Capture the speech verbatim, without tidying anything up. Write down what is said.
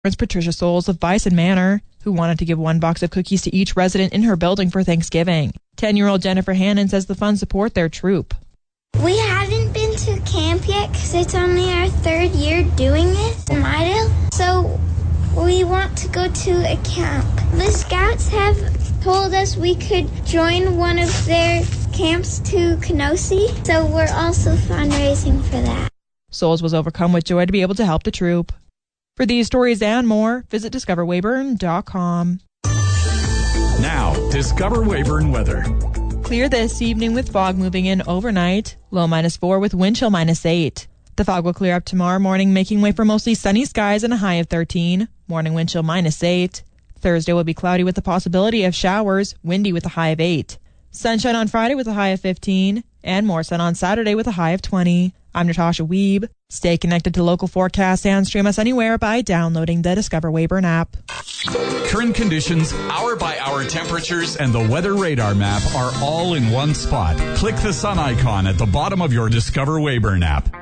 Patricia Souls of Bison Manor, who wanted to give one box of cookies to each resident in her building for Thanksgiving. ten-year-old Jennifer Hannon says the funds support their troop. We haven't been to camp yet because it's only our third year doing it in Mydale. So we want to go to a camp. The Scouts have told us we could join one of their camps to Kenosi, so we're also fundraising for that. Souls was overcome with joy to be able to help the troop. For these stories and more, visit discover weyburn dot com. Now, Discover Weyburn weather. Clear this evening with fog moving in overnight. Low minus four with wind chill minus eight. The fog will clear up tomorrow morning, making way for mostly sunny skies and a high of thirteen. Morning wind chill minus eight. Thursday will be cloudy with the possibility of showers, windy with a high of eight. Sunshine on Friday with a high of fifteen. And more sun on Saturday with a high of twenty. I'm Natasha Wiebe. Stay connected to local forecasts and stream us anywhere by downloading the Discover Weyburn app. Current conditions, hour-by-hour temperatures, and the weather radar map are all in one spot. Click the sun icon at the bottom of your Discover Weyburn app.